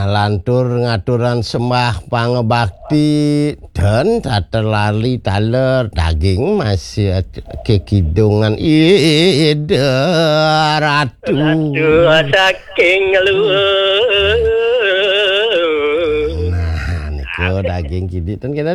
lantur ngaturan sembah pangebakti dan lali taler daging masih kekidungan ide ratu saking lu. Nah niku daging kidit kan kita